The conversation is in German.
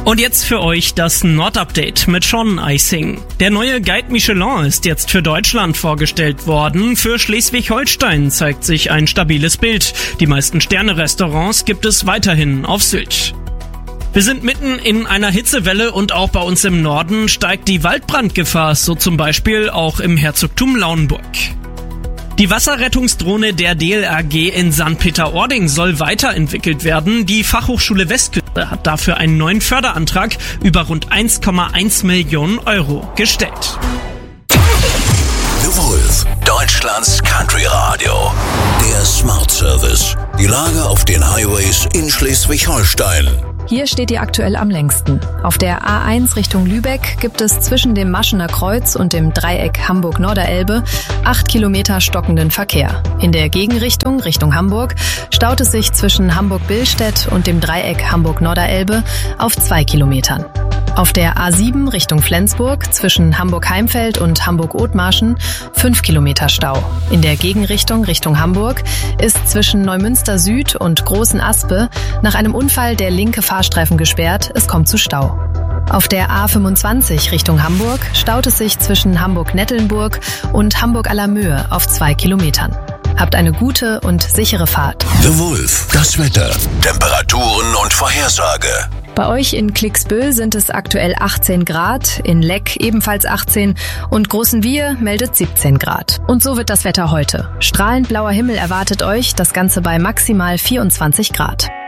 Und jetzt für euch das Nord-Update mit Sean Eising. Der neue Guide Michelin ist jetzt für Deutschland vorgestellt worden. Für Schleswig-Holstein zeigt sich ein stabiles Bild. Die meisten Sterne-Restaurants gibt es weiterhin auf Sylt. Wir sind mitten in einer Hitzewelle und auch bei uns im Norden steigt die Waldbrandgefahr, so zum Beispiel auch im Herzogtum Lauenburg. Die Wasserrettungsdrohne der DLRG in St. Peter-Ording soll weiterentwickelt werden. Die Fachhochschule Westküste hat dafür einen neuen Förderantrag über rund 1,1 Millionen Euro gestellt. The Wolf, Deutschlands Country Radio. Der Smart Service. Die Lage auf den Highways in Schleswig-Holstein. Hier steht ihr aktuell am längsten. Auf der A1 Richtung Lübeck gibt es zwischen dem Maschener Kreuz und dem Dreieck Hamburg-Norderelbe 8 Kilometer stockenden Verkehr. In der Gegenrichtung, Richtung Hamburg, staut es sich zwischen Hamburg-Billstedt und dem Dreieck Hamburg-Norderelbe auf 2 Kilometern. Auf der A7 Richtung Flensburg zwischen Hamburg-Heimfeld und Hamburg-Othmarschen 5 Kilometer Stau. In der Gegenrichtung Richtung Hamburg ist zwischen Neumünster Süd und Großen Aspe nach einem Unfall der linke Fahrstreifen gesperrt, es kommt zu Stau. Auf der A25 Richtung Hamburg staut es sich zwischen Hamburg-Nettelnburg und Hamburg-Allermöhe auf 2 Kilometern. Habt eine gute und sichere Fahrt. The Wolf, das Wetter, Temperaturen und Vorhersage. Bei euch in Klicksbüll sind es aktuell 18 Grad, in Leck ebenfalls 18 und Großenwiehe meldet 17 Grad. Und so wird das Wetter heute. Strahlend blauer Himmel erwartet euch, das Ganze bei maximal 24 Grad.